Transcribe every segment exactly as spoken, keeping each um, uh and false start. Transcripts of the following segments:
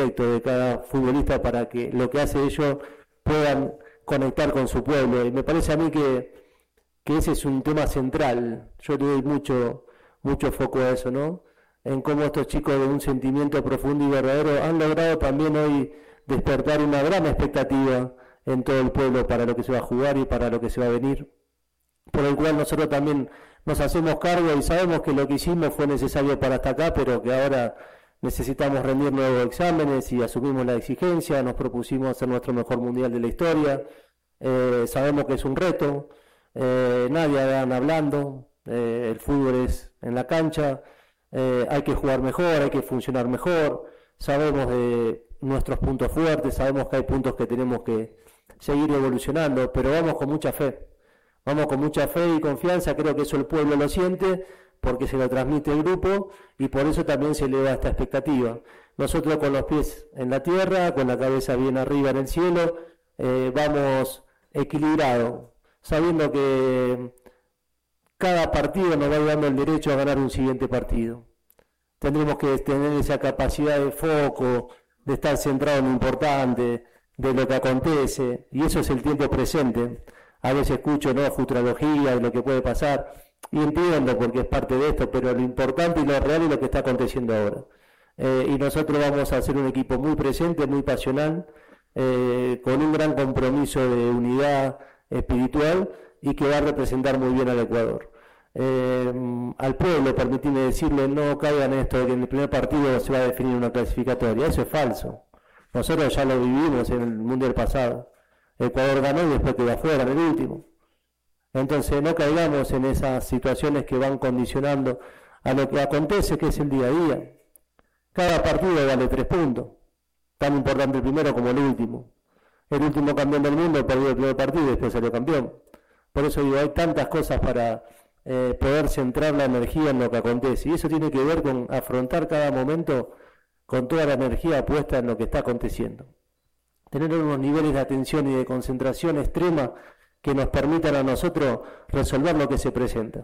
intelecto de cada futbolista para que lo que hace ellos puedan conectar con su pueblo. Y me parece a mí que, que ese es un tema central. Yo le doy mucho, mucho foco a eso, ¿no? En cómo estos chicos de un sentimiento profundo y verdadero han logrado también hoy despertar una gran expectativa en todo el pueblo para lo que se va a jugar y para lo que se va a venir, por el cual nosotros también nos hacemos cargo y sabemos que lo que hicimos fue necesario para hasta acá, pero que ahora necesitamos rendir nuevos exámenes y asumimos la exigencia. Nos propusimos hacer nuestro mejor mundial de la historia. Eh, sabemos que es un reto, eh, nadie anda hablando, eh, el fútbol es en la cancha, eh, hay que jugar mejor, hay que funcionar mejor, sabemos de nuestros puntos fuertes, sabemos que hay puntos que tenemos que seguir evolucionando, pero vamos con mucha fe, vamos con mucha fe y confianza. Creo que eso el pueblo lo siente porque se lo transmite el grupo y por eso también se eleva esta expectativa. Nosotros con los pies en la tierra, con la cabeza bien arriba en el cielo, eh, vamos equilibrados, sabiendo que cada partido nos va dando el derecho a ganar un siguiente partido. Tendremos que tener esa capacidad de foco, de estar centrado en lo importante, de lo que acontece, y eso es el tiempo presente. A veces escucho, ¿no?, futurología de lo que puede pasar, y entiendo porque es parte de esto, pero lo importante y lo real es lo que está aconteciendo ahora. Eh, y nosotros vamos a ser un equipo muy presente, muy pasional, eh, con un gran compromiso de unidad espiritual y que va a representar muy bien al Ecuador. Eh, al pueblo, permitime decirle, no caigan en esto de que en el primer partido se va a definir una clasificatoria. Eso es falso. Nosotros ya lo vivimos en el Mundial pasado. Ecuador ganó y después quedó afuera en el último. Entonces no caigamos en esas situaciones que van condicionando a lo que acontece, que es el día a día. Cada partido vale tres puntos, tan importante el primero como el último. El último campeón del mundo perdió el primer partido y después salió campeón. Por eso digo, hay tantas cosas para eh, poder centrar la energía en lo que acontece, y eso tiene que ver con afrontar cada momento con toda la energía puesta en lo que está aconteciendo. Tener unos niveles de atención y de concentración extrema que nos permitan a nosotros resolver lo que se presenta,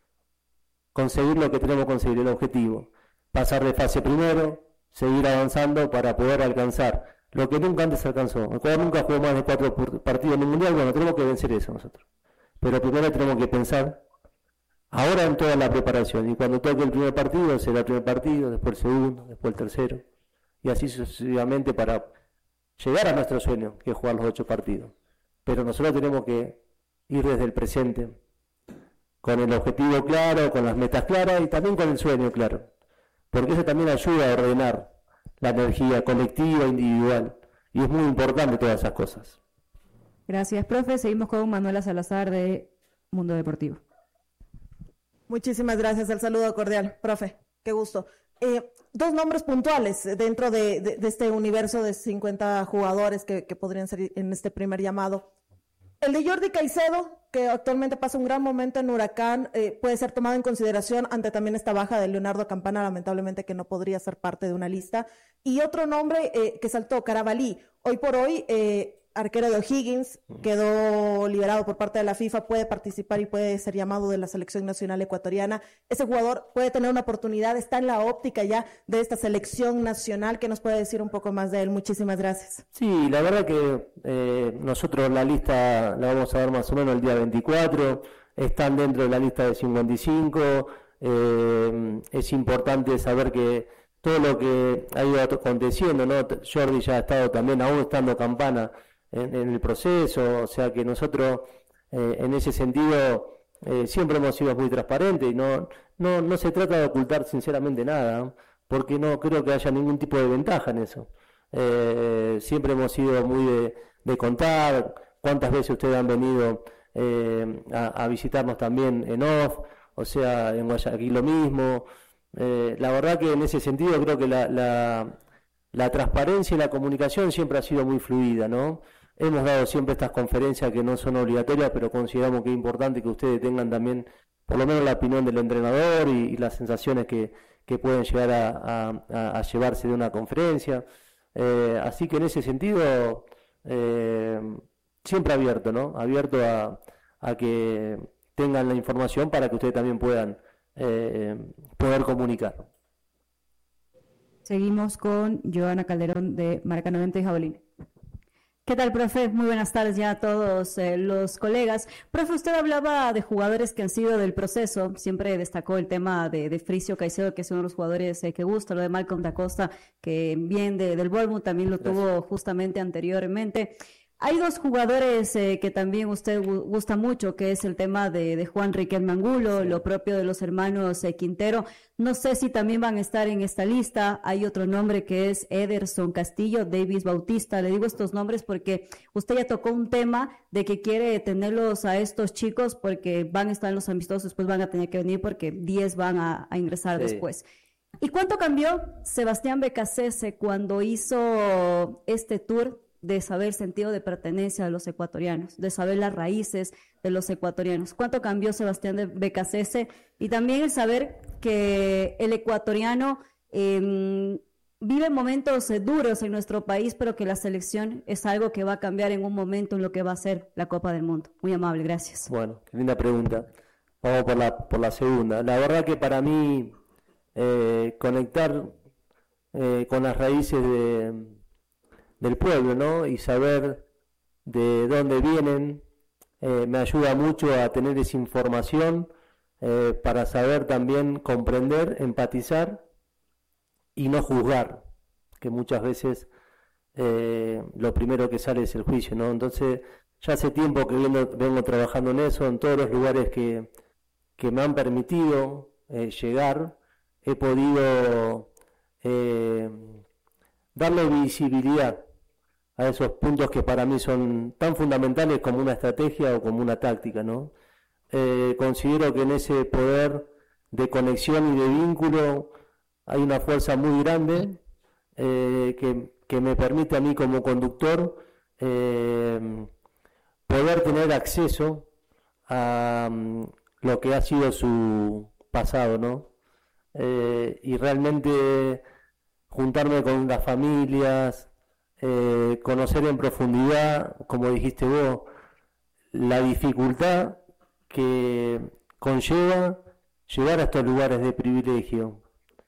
conseguir lo que tenemos que conseguir, el objetivo, pasar de fase primero, seguir avanzando para poder alcanzar lo que nunca antes alcanzó. Ecuador nunca jugó más de cuatro partidos en el Mundial. Bueno, tenemos que vencer eso nosotros, pero primero tenemos que pensar ahora en toda la preparación, y cuando toque el primer partido será el primer partido, después el segundo, después el tercero, y así sucesivamente para llegar a nuestro sueño, que es jugar los ocho partidos. Pero nosotros tenemos que ir desde el presente, con el objetivo claro, con las metas claras y también con el sueño claro, porque eso también ayuda a ordenar la energía colectiva, individual, y es muy importante todas esas cosas. Gracias, profe. Seguimos con Manuela Salazar de Mundo Deportivo. Muchísimas gracias, el saludo cordial, profe, qué gusto. Eh, dos nombres puntuales dentro de, de, de este universo de cincuenta jugadores que, que podrían ser en este primer llamado. El de Jordi Caicedo, que actualmente pasa un gran momento en Huracán, eh, puede ser tomado en consideración ante también esta baja de Leonardo Campana, lamentablemente que no podría ser parte de una lista. Y otro nombre eh, que saltó, Carabalí. Hoy por hoy, eh, arquero de O'Higgins, quedó liberado por parte de la FIFA, puede participar y puede ser llamado de la selección nacional ecuatoriana. Ese jugador puede tener una oportunidad, está en la óptica ya de esta selección nacional. ¿Qué nos puede decir un poco más de él? Muchísimas gracias. Sí, la verdad que eh, nosotros la lista la vamos a ver más o menos el día veinticuatro, están dentro de la lista de cincuenta y cinco, eh, es importante saber que todo lo que ha ido aconteciendo, ¿no? Jordi ya ha estado también, aún estando Campana, En, en el proceso, o sea que nosotros eh, en ese sentido eh, siempre hemos sido muy transparentes y no, no, no se trata de ocultar sinceramente nada, ¿no? Porque no creo que haya ningún tipo de ventaja en eso. Eh, siempre hemos sido muy de, de contar cuántas veces ustedes han venido eh, a, a visitarnos también en off, o sea, en Guayaquil lo mismo. Eh, la verdad que en ese sentido creo que la, la, la transparencia y la comunicación siempre ha sido muy fluida, ¿no? Hemos dado siempre estas conferencias que no son obligatorias, pero consideramos que es importante que ustedes tengan también por lo menos la opinión del entrenador y, y las sensaciones que, que pueden llegar a, a, a llevarse de una conferencia. Eh, así que en ese sentido, eh, siempre abierto, ¿no? Abierto a, a que tengan la información para que ustedes también puedan eh, poder comunicar. Seguimos con Joana Calderón de Marca noventa y Jabalina. ¿Qué tal, profe? Muy buenas tardes ya a todos eh, los colegas. Profe, usted hablaba de jugadores que han sido del proceso, siempre destacó el tema de, de Fricio Caicedo, que es uno de los jugadores eh, que gusta, lo de Malcolm da Costa, que bien de, del Bournemouth también lo Gracias. tuvo justamente anteriormente. Hay dos jugadores eh, que también usted gu gusta mucho, que es el tema de, de Juan Riquelme Angulo, sí. lo propio de los hermanos eh, Quintero. No sé si también van a estar en esta lista. Hay otro nombre que es Ederson Castillo, Davis Bautista. Le digo estos nombres porque usted ya tocó un tema de que quiere tenerlos a estos chicos porque van a estar en los amistosos, después van a tener que venir porque diez van a, a ingresar sí. después. ¿Y cuánto cambió Sebastián Becasese cuando hizo este tour de saber sentido de pertenencia de los ecuatorianos, de saber las raíces de los ecuatorianos? ¿Cuánto cambió Sebastián de Becasese? Y también el saber que el ecuatoriano eh, vive momentos eh, duros en nuestro país, pero que la selección es algo que va a cambiar en un momento en lo que va a ser la Copa del Mundo. Muy amable, gracias. Bueno, qué linda pregunta. Vamos por la, por la segunda. La verdad que para mí eh, conectar eh, con las raíces de del pueblo, ¿no? Y saber de dónde vienen, eh, me ayuda mucho a tener esa información eh, para saber también comprender, empatizar y no juzgar, que muchas veces eh, lo primero que sale es el juicio, ¿no? Entonces, ya hace tiempo que vengo, vengo trabajando en eso, en todos los lugares que, que me han permitido eh, llegar, he podido eh, darle visibilidad a esos puntos que para mí son tan fundamentales como una estrategia o como una táctica, ¿no? Eh, considero que en ese poder de conexión y de vínculo hay una fuerza muy grande eh, que, que me permite a mí como conductor eh, poder tener acceso a um, lo que ha sido su pasado, ¿no? Eh, y realmente juntarme con las familias, Eh, conocer en profundidad, como dijiste vos, la dificultad que conlleva llegar a estos lugares de privilegio.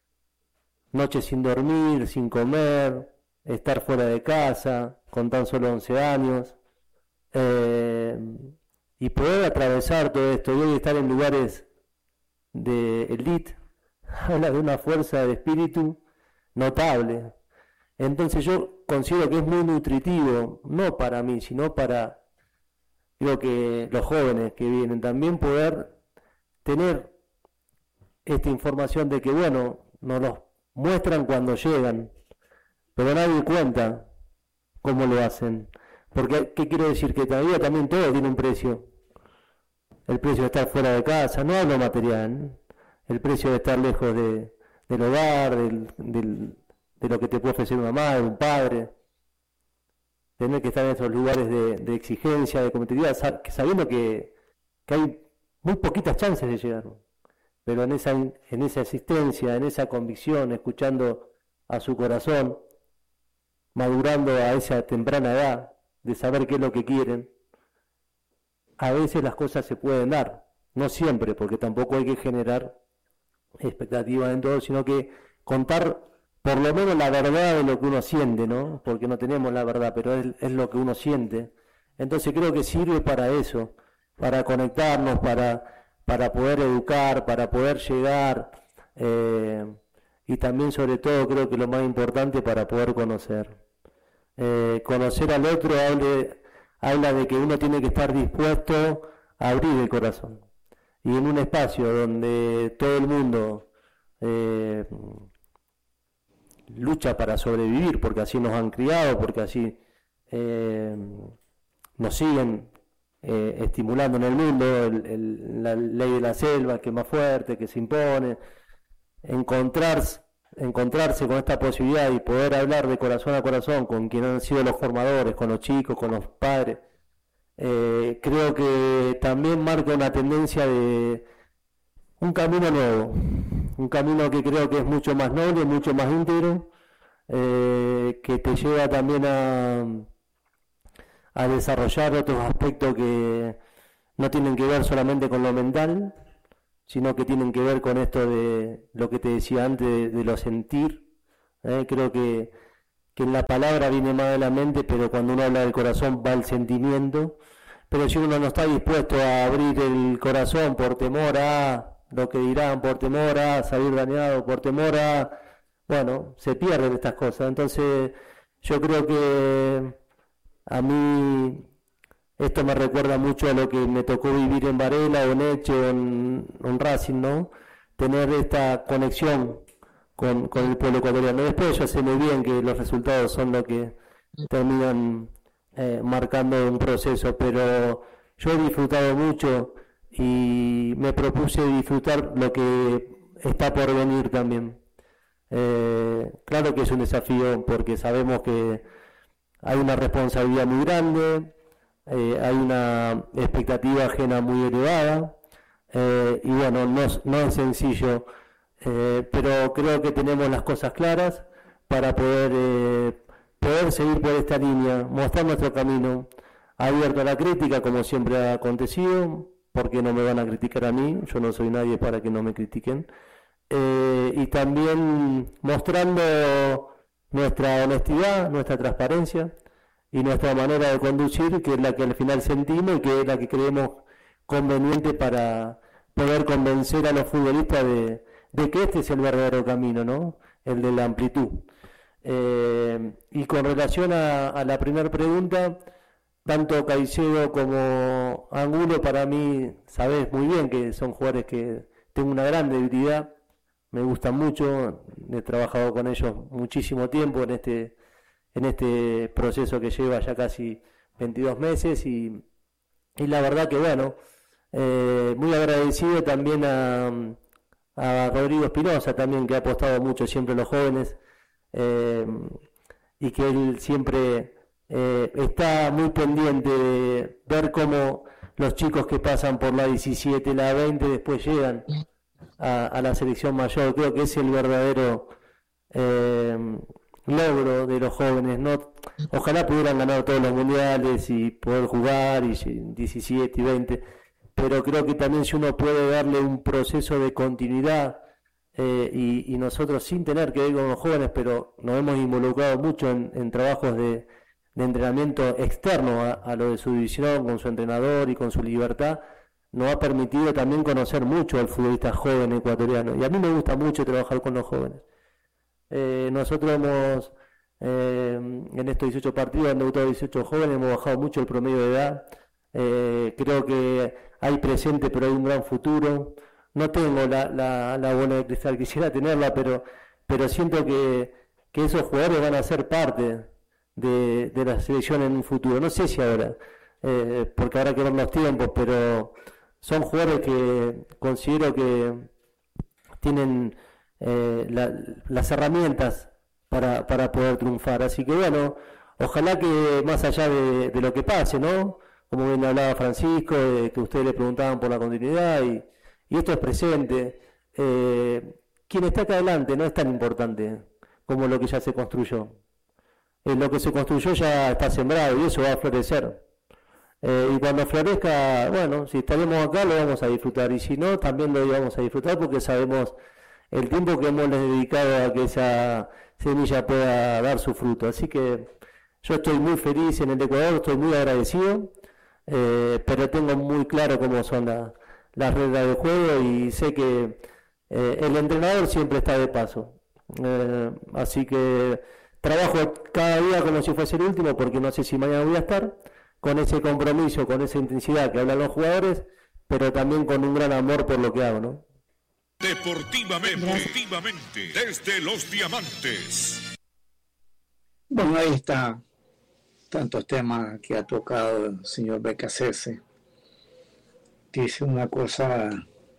Noches sin dormir, sin comer, estar fuera de casa, con tan solo once años, eh, y poder atravesar todo esto y hoy estar en lugares de elite, habla de una fuerza de espíritu notable. Entonces yo considero que es muy nutritivo, no para mí, sino para, creo que los jóvenes que vienen también poder tener esta información de que, bueno, nos los muestran cuando llegan, pero nadie cuenta cómo lo hacen. Porque, ¿qué quiero decir? Que todavía también todo tiene un precio. El precio de estar fuera de casa, no hablo material, el precio de estar lejos de, del hogar, del... del de lo que te puede ofrecer una madre, un padre, tener que estar en esos lugares de, de exigencia, de competitividad, sabiendo que, que hay muy poquitas chances de llegar, pero en esa, en esa existencia, en esa convicción, escuchando a su corazón, madurando a esa temprana edad, de saber qué es lo que quieren, a veces las cosas se pueden dar, no siempre, porque tampoco hay que generar expectativas en todo, sino que contar por lo menos la verdad de lo que uno siente, ¿no? Porque no tenemos la verdad, pero es, es lo que uno siente. Entonces creo que sirve para eso, para conectarnos, para, para poder educar, para poder llegar, eh, y también sobre todo creo que lo más importante para poder conocer. Eh, conocer al otro hable, habla de que uno tiene que estar dispuesto a abrir el corazón. Y en un espacio donde todo el mundo eh, lucha para sobrevivir, porque así nos han criado, porque así eh, nos siguen eh, estimulando en el mundo, el, el, la ley de la selva, que es más fuerte, que se impone, encontrarse, encontrarse con esta posibilidad y poder hablar de corazón a corazón con quienes han sido los formadores, con los chicos, con los padres, eh, creo que también marca una tendencia de un camino nuevo, un camino que creo que es mucho más noble, mucho más íntegro, eh, que te lleva también a, a desarrollar otros aspectos que no tienen que ver solamente con lo mental, sino que tienen que ver con esto de lo que te decía antes, de, de lo sentir, ¿eh? Creo que, que en la palabra viene más de la mente, pero cuando uno habla del corazón va el sentimiento. Pero si uno no está dispuesto a abrir el corazón por temor a lo que dirán, por temor a salir dañado, por temor a... Bueno, se pierden estas cosas. Entonces, yo creo que a mí esto me recuerda mucho a lo que me tocó vivir en Varela o en Eche o en, en Racing, ¿no? Tener esta conexión con, con el pueblo ecuatoriano. Después yo sé muy bien que los resultados son lo que terminan eh, marcando un proceso, pero yo he disfrutado mucho y me propuse disfrutar lo que está por venir también. Eh, claro que es un desafío porque sabemos que hay una responsabilidad muy grande, eh, hay una expectativa ajena muy elevada, eh, y bueno, no, no es sencillo, eh, pero creo que tenemos las cosas claras para poder, eh, poder seguir por esta línea, mostrar nuestro camino, abierto a la crítica como siempre ha acontecido, porque no me van a criticar a mí, yo no soy nadie para que no me critiquen. Eh, y también mostrando nuestra honestidad, nuestra transparencia y nuestra manera de conducir, que es la que al final sentimos y que es la que creemos conveniente para poder convencer a los futbolistas de, de que este es el verdadero camino, ¿no? El de la amplitud. Eh, y con relación a, a la primera pregunta, tanto Caicedo como Angulo, para mí, sabés muy bien que son jugadores que tengo una gran debilidad. Me gustan mucho, he trabajado con ellos muchísimo tiempo en este en este proceso que lleva ya casi veintidós meses y, y la verdad que bueno, eh, muy agradecido también a, a Rodrigo Espinosa también, que ha apostado mucho siempre a los jóvenes, eh, y que él siempre eh, está muy pendiente de ver cómo los chicos que pasan por la diecisiete, la veinte después llegan A, a la selección mayor. Creo que es el verdadero eh, logro de los jóvenes, ¿no? Ojalá pudieran ganar todos los mundiales y poder jugar y diecisiete y veinte, pero creo que también si uno puede darle un proceso de continuidad, eh, y, y nosotros sin tener que ver con los jóvenes, pero nos hemos involucrado mucho en, en trabajos de, de entrenamiento externo a, a lo de su división, con su entrenador y con su libertad, nos ha permitido también conocer mucho al futbolista joven ecuatoriano, y a mí me gusta mucho trabajar con los jóvenes. Eh, nosotros hemos, eh, en estos dieciocho partidos, han debutado dieciocho jóvenes, hemos bajado mucho el promedio de edad. Eh, creo que hay presente, pero hay un gran futuro. No tengo la, la, la bola de cristal, quisiera tenerla, pero, pero siento que, que esos jugadores van a ser parte de, de la selección en un futuro. No sé si ahora, eh, porque habrá que ver los tiempos, pero son jugadores que considero que tienen eh, la, las herramientas para, para poder triunfar. Así que bueno, ojalá que más allá de, de lo que pase, ¿no? Como bien hablaba Francisco, de que ustedes le preguntaban por la continuidad, y, y esto es presente. Eh, quien está acá adelante no es tan importante como lo que ya se construyó. Eh, lo que se construyó ya está sembrado y eso va a florecer. Eh, y cuando florezca, bueno, si estaremos acá lo vamos a disfrutar, y si no, también lo vamos a disfrutar porque sabemos el tiempo que hemos dedicado a que esa semilla pueda dar su fruto. Así que yo estoy muy feliz en el Ecuador, estoy muy agradecido, eh, pero tengo muy claro cómo son la, las reglas del juego y sé que eh, el entrenador siempre está de paso. Eh, así que trabajo cada día como si fuese el último, porque no sé si mañana voy a estar, con ese compromiso, con esa intensidad que hablan los jugadores, pero también con un gran amor por lo que hago, ¿no? Deportivamente, deportivamente, desde Los Diamantes. Bueno, ahí está tantos temas que ha tocado el señor Becasese. Dice una cosa,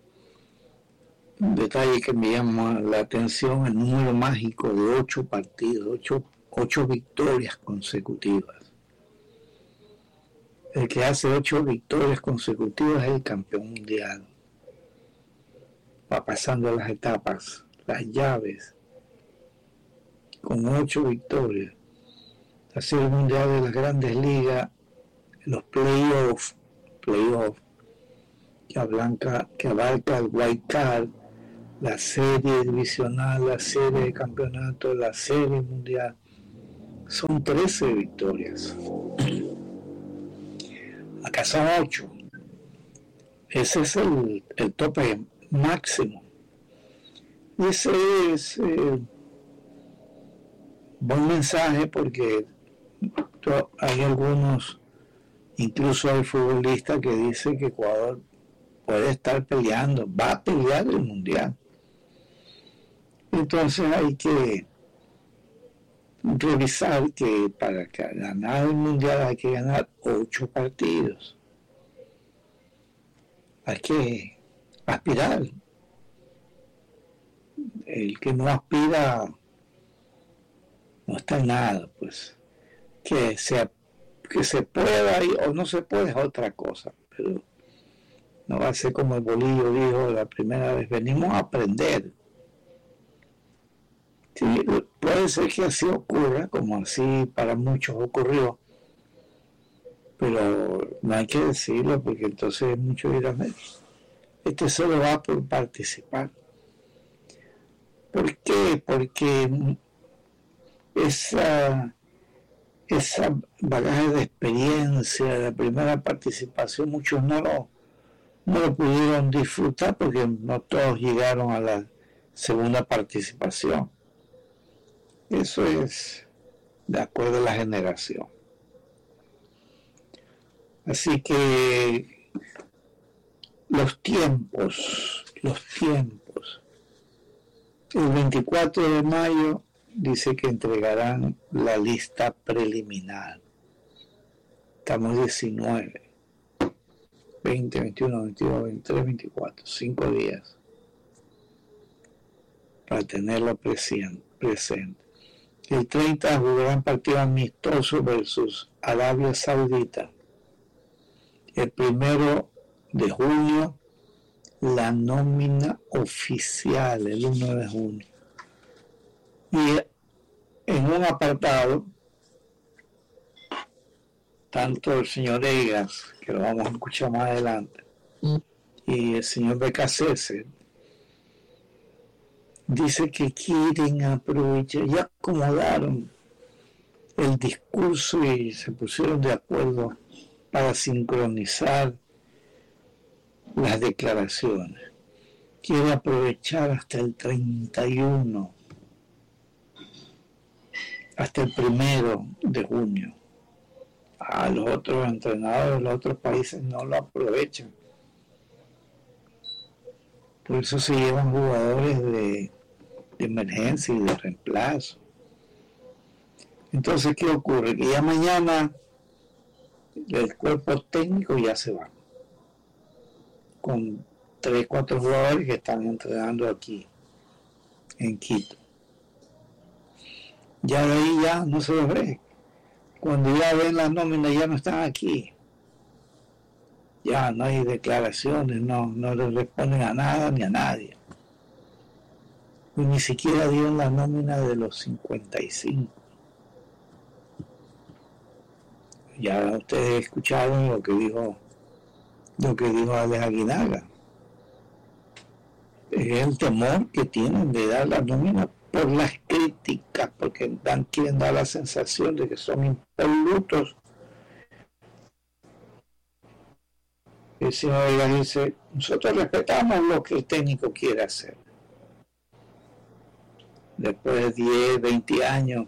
un detalle que me llama la atención, el número mágico de ocho partidos, ocho, ocho victorias consecutivas. El que hace ocho victorias consecutivas es el campeón mundial. Va pasando las etapas, las llaves, con ocho victorias. La serie mundial de las grandes ligas, los playoffs, playoffs que abarca, que abarca el wild card, la serie divisional, la serie de campeonato, la serie mundial. Son trece victorias. Acá son ocho. Ese es el, el tope máximo. Ese es eh, buen mensaje porque hay algunos, incluso hay futbolistas que dicen que Ecuador puede estar peleando, va a pelear el mundial. Entonces hay que revisar que para ganar el mundial hay que ganar ocho partidos. Hay que aspirar. El que no aspira no está en nada, pues. Que se, que se pueda o no se puede es otra cosa, pero no va a ser como el Bolillo dijo la primera vez, venimos a aprender. Sí, puede ser que así ocurra, como así para muchos ocurrió, pero no hay que decirlo porque entonces muchos dirán, este solo va por participar. ¿Por qué? Porque esa, esa bagaje de experiencia de la primera participación, muchos no lo, no lo pudieron disfrutar porque no todos llegaron a la segunda participación. Eso es de acuerdo a la generación. Así que los tiempos, los tiempos. El veinticuatro de mayo dice que entregarán la lista preliminar. Estamos diecinueve, veinte, veintiuno, veintidós, veintitrés, veinticuatro, cinco días para tenerlo presente. El treinta jugarán partido amistoso versus Arabia Saudita. El primero de junio la nómina oficial, el uno de junio. Y en un apartado, tanto el señor Egas, que lo vamos a escuchar más adelante, y el señor Becasese, dice que quieren aprovechar, ya acomodaron el discurso y se pusieron de acuerdo para sincronizar las declaraciones. Quiere aprovechar hasta el treinta y uno, hasta el primero de junio. A los otros entrenadores de los otros países no lo aprovechan. Por eso se llevan jugadores de, de emergencia y de reemplazo. Entonces, ¿qué ocurre? Que ya mañana el cuerpo técnico ya se va. Con tres, cuatro jugadores que están entrenando aquí, en Quito. Ya de ahí ya no se los ve. Cuando ya ven las nóminas ya no están aquí. Ya no hay declaraciones, no, no les responden a nada ni a nadie. Y ni siquiera dieron la nómina de los cincuenta y cinco. Ya ustedes escucharon lo que dijo lo que dijo Alex Aguinaga. Es el temor que tienen de dar la nómina por las críticas, porque dan, quieren dar la sensación de que son impolutos. El señor Vega dice, nosotros respetamos lo que el técnico quiere hacer. Después de diez, veinte años,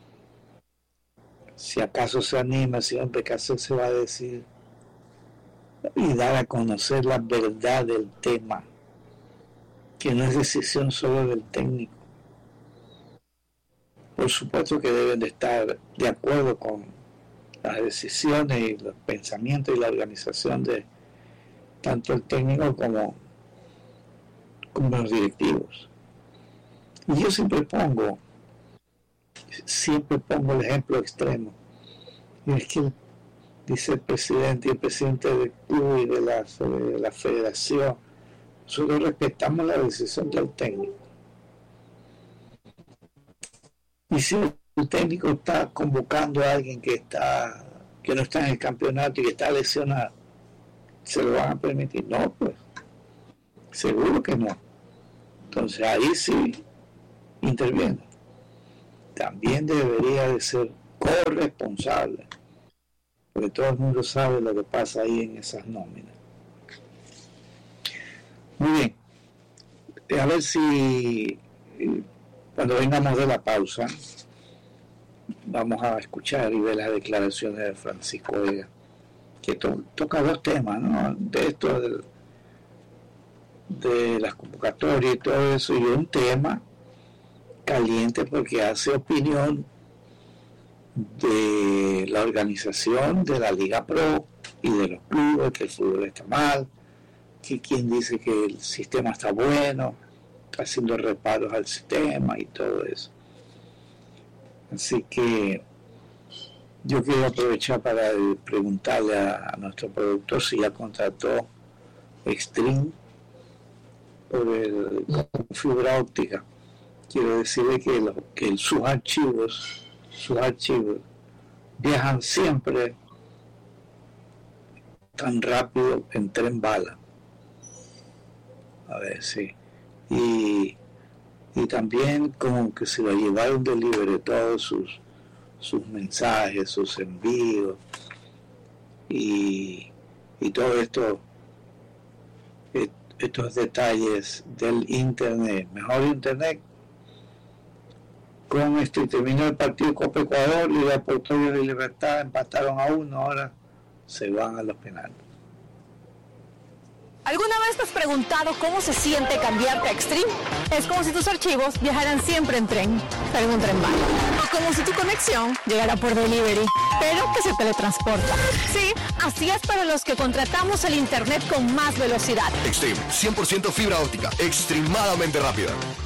si acaso se anima, el señor Becasese se va a decir y dar a conocer la verdad del tema, que no es decisión solo del técnico. Por supuesto que deben de estar de acuerdo con las decisiones y los pensamientos y la organización de tanto el técnico como, como los directivos. Y yo siempre pongo, siempre pongo el ejemplo extremo. Y es que dice el presidente y el presidente del club y de la, de la federación, nosotros respetamos la decisión del técnico. Y si el técnico está convocando a alguien que está que no está en el campeonato y que está lesionado, ¿se lo van a permitir? No, pues seguro que no. Entonces ahí sí interviene. También debería de ser corresponsable, porque todo el mundo sabe lo que pasa ahí en esas nóminas. Muy bien, a ver si cuando vengamos de la pausa vamos a escuchar y ver las declaraciones de Francisco Vega, que to- toca dos temas, ¿no? De esto de, de las convocatorias y todo eso, y un tema caliente porque hace opinión de la organización de la Liga Pro y de los clubes, que el fútbol está mal, que quien dice que el sistema está bueno, haciendo reparos al sistema y todo eso. Así que yo quiero aprovechar para preguntarle a, a nuestro productor si ya contrató Extreme por el, con fibra óptica. Quiero decirle que, lo, que sus archivos, sus archivos viajan siempre tan rápido en tren bala. A ver, sí. Y, y también como que se lo llevaron de libre todos sus, sus mensajes, sus envíos y, y todo esto, estos detalles del internet, mejor internet. Con esto y terminó el partido Copa Ecuador y la Portuguesa de Libertad empataron a uno, ahora se van a los penales. ¿Alguna vez te has preguntado cómo se siente cambiarte a Extreme? Es como si tus archivos viajaran siempre en tren, pero en un tren bala. O como si tu conexión llegara por delivery, pero que se teletransporta. Sí, así es para los que contratamos el internet con más velocidad. Extreme, cien por ciento fibra óptica, extremadamente rápida.